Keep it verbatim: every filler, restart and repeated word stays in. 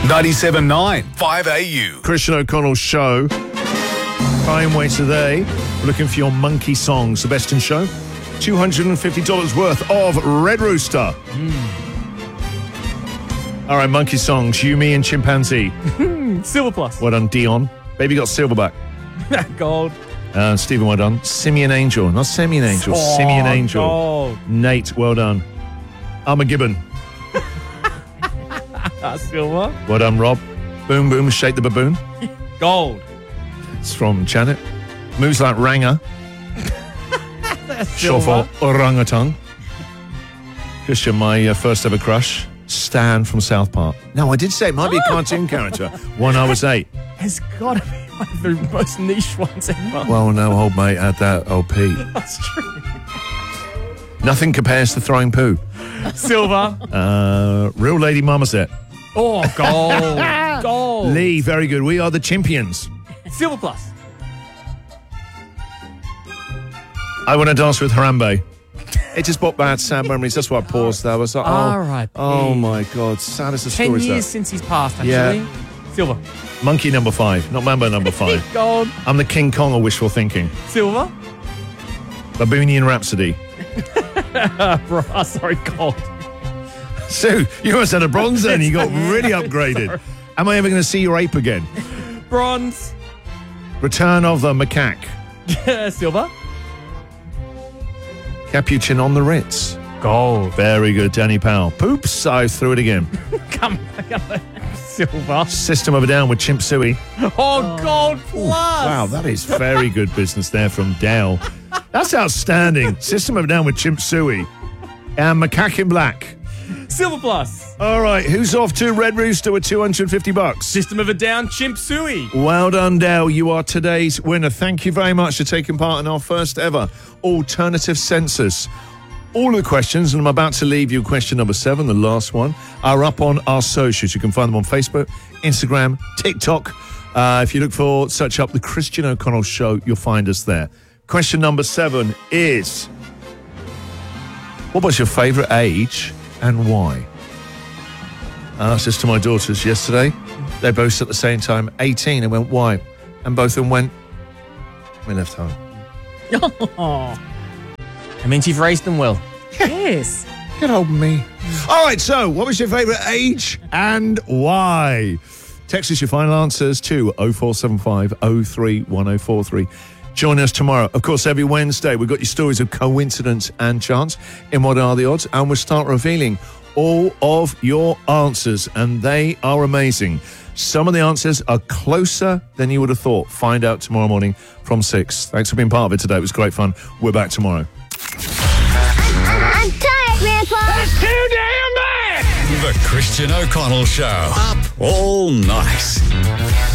ninety-seven point nine, five A U. Christian O'Connell Show. Time way today. We're looking for your monkey songs. The best in show. two hundred fifty dollars worth of Red Rooster. Mm. All right, monkey songs. You, me, and chimpanzee. Silver plus. Well done, Dion. Baby got silverback. Gold. Uh, Stephen, well done. Simeon Angel. Not Simeon Angel. Oh, Simeon Angel. Gold. Nate, well done. I'm a Gibbon. Silver. Well done, Rob. Boom, boom, shake the baboon. Gold. It's from Janet. Moves like Ranger. Short for orangutan. Christian, my uh, first ever crush, Stan from South Park. No, I did say it might be a cartoon character when I was eight. It's got to be one of the most niche ones ever. Well, no, old mate had that old P. That's true. Nothing compares to throwing poo. Silver. Uh, Real Lady Marmoset. Oh, gold. Gold. Lee, very good. We are the champions. Silver plus. I Want to Dance with Harambe. It just brought bad sad memories. That's why I paused there. I was like, oh, R I P oh my God. Saddest of Ten stories years there. since he's passed, actually. Yeah. Silver. Monkey number five, not Mambo number five. Gold. I'm the King Kong of wishful thinking. Silver. Baboonian Rhapsody. Bro, oh, sorry, gold. Sue, you must have had a bronze then. You got really upgraded. Sorry. Am I ever going to see your ape again? Bronze. Return of the Macaque. Silver. Capuchin on the Ritz. Gold. Very good, Danny Powell. Poops, I threw it again. Come on. Silver. System of a Down with Chimp Suey. Oh, gold plus. Wow, that is very good business there from Dell. That's outstanding. System of a Down with Chimp Suey. And Macaque in Black. Silver plus. All right, who's off to Red Rooster with two hundred fifty bucks? System of a Down, Chimp Suey. Well done, Dell. You are today's winner. Thank you very much for taking part in our first ever alternative census. All of the questions, and I'm about to leave you question number seven, the last one, are up on our socials. You can find them on Facebook, Instagram, TikTok. Uh, if you look for, search up The Christian O'Connell Show, you'll find us there. Question number seven is, what was your favourite age and why? I asked this to my daughters yesterday. They both said at the same time, eighteen, and went, why? And both of them went, we left home. Oh. I mean, you've raised them well. Yes. Get hold of me. All right, so what was your favourite age and why? Text us your final answers to oh four seven five oh three one oh four three. Join us tomorrow. Of course, every Wednesday, we've got your stories of coincidence and chance in What Are the Odds, and we'll start revealing all of your answers, and they are amazing. Some of the answers are closer than you would have thought. Find out tomorrow morning from six. Thanks for being part of it today. It was great fun. We're back tomorrow. I'm tired, Grandpa. That's too damn bad! The Christian O'Connell Show. Up all night.